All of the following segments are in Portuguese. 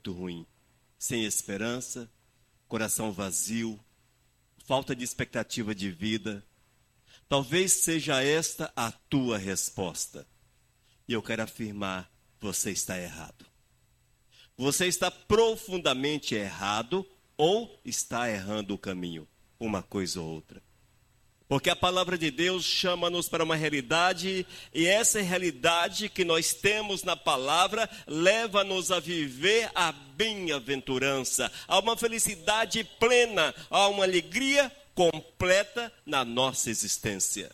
muito ruim, sem esperança, coração vazio, falta de expectativa de vida. Talvez seja esta a tua resposta. E eu quero afirmar, você está errado. Você está profundamente errado ou está errando o caminho, uma coisa ou outra. Porque a palavra de Deus chama-nos para uma realidade, e essa realidade que nós temos na palavra leva-nos a viver a bem-aventurança, a uma felicidade plena, a uma alegria completa na nossa existência.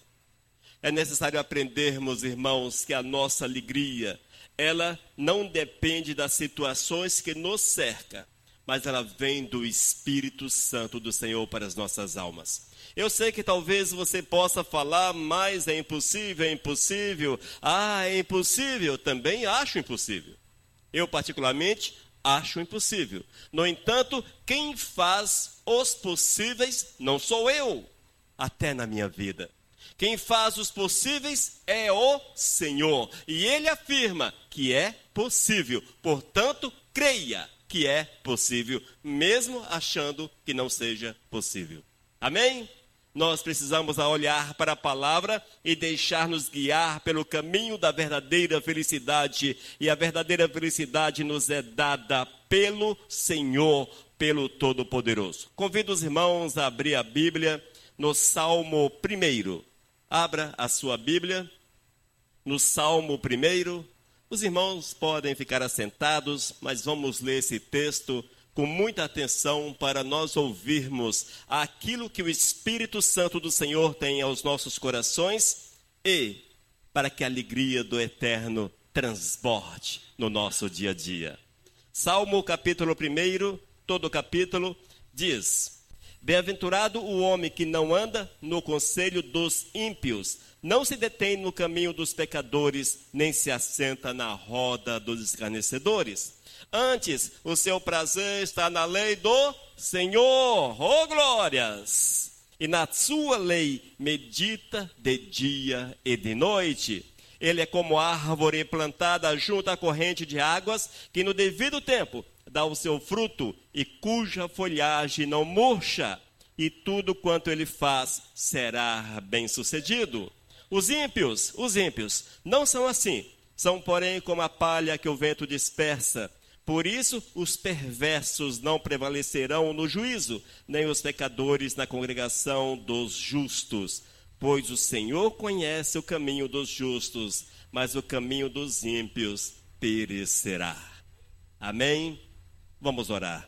É necessário aprendermos, irmãos, que a nossa alegria, ela não depende das situações que nos cercam, mas ela vem do Espírito Santo do Senhor para as nossas almas. Eu sei que talvez você possa falar, mas é impossível, é impossível. Ah, é impossível, também acho impossível. Eu particularmente acho impossível. No entanto, quem faz os possíveis não sou eu, até na minha vida. Quem faz os possíveis é o Senhor. E Ele afirma que é possível. Portanto, creia que é possível, mesmo achando que não seja possível. Amém? Nós precisamos olhar para a palavra e deixar-nos guiar pelo caminho da verdadeira felicidade. E a verdadeira felicidade nos é dada pelo Senhor, pelo Todo-Poderoso. Convido os irmãos a abrir a Bíblia no Salmo 1. Abra a sua Bíblia no Salmo 1. Os irmãos podem ficar assentados, mas vamos ler esse texto com muita atenção para nós ouvirmos aquilo que o Espírito Santo do Senhor tem aos nossos corações e para que a alegria do Eterno transborde no nosso dia a dia. Salmo capítulo 1, todo o capítulo, diz: Bem-aventurado o homem que não anda no conselho dos ímpios, não se detém no caminho dos pecadores, nem se assenta na roda dos escarnecedores. Antes, o seu prazer está na lei do Senhor, oh glórias! E na sua lei medita de dia e de noite. Ele é como árvore plantada junto à corrente de águas, que no devido tempo dá o seu fruto e cuja folhagem não murcha. E tudo quanto ele faz será bem-sucedido. Os ímpios não são assim. São, porém, como a palha que o vento dispersa. Por isso, os perversos não prevalecerão no juízo, nem os pecadores na congregação dos justos. Pois o Senhor conhece o caminho dos justos, mas o caminho dos ímpios perecerá. Amém? Vamos orar.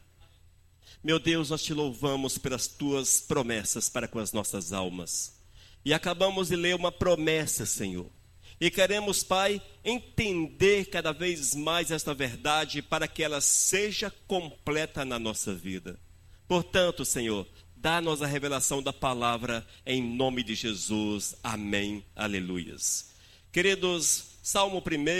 Meu Deus, nós te louvamos pelas tuas promessas para com as nossas almas. E acabamos de ler uma promessa, Senhor. E queremos, Pai, entender cada vez mais esta verdade para que ela seja completa na nossa vida. Portanto, Senhor, dá-nos a revelação da palavra em nome de Jesus. Amém. Aleluias. Queridos, Salmo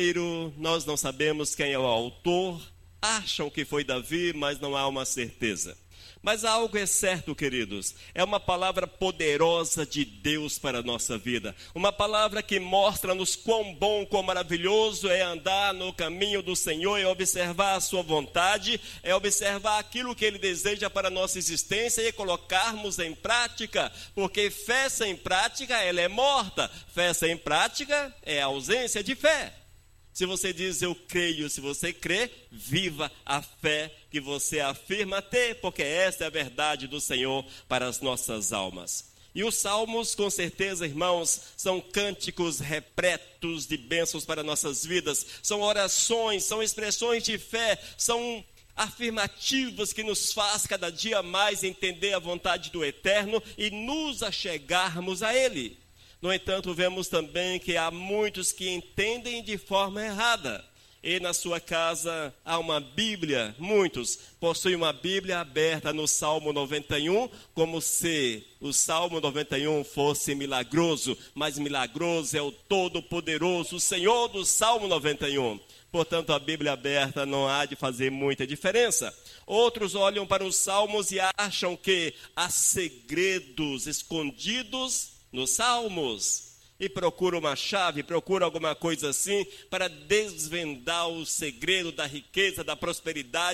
1, nós não sabemos quem é o autor. Acham que foi Davi, mas não há uma certeza. Mas algo é certo, queridos, é uma palavra poderosa de Deus para a nossa vida. Uma palavra que mostra-nos quão bom, quão maravilhoso é andar no caminho do Senhor, é observar a sua vontade, é observar aquilo que Ele deseja para a nossa existência e colocarmos em prática. Porque fé sem prática, ela é morta. Fé sem prática é ausência de fé. Se você diz eu creio, se você crê, viva a fé que você afirma ter, porque essa é a verdade do Senhor para as nossas almas. E os salmos, com certeza, irmãos, são cânticos repletos de bênçãos para nossas vidas, são orações, são expressões de fé, são afirmativas que nos faz cada dia mais entender a vontade do Eterno e nos achegarmos a Ele. No entanto, vemos também que há muitos que entendem de forma errada. E na sua casa há uma Bíblia, muitos possuem uma Bíblia aberta no Salmo 91, como se o Salmo 91 fosse milagroso. Mas milagroso é o Todo-Poderoso, o Senhor do Salmo 91. Portanto, a Bíblia aberta não há de fazer muita diferença. Outros olham para os Salmos e acham que há segredos escondidos nos Salmos, e procura uma chave, procura alguma coisa assim, para desvendar o segredo da riqueza, da prosperidade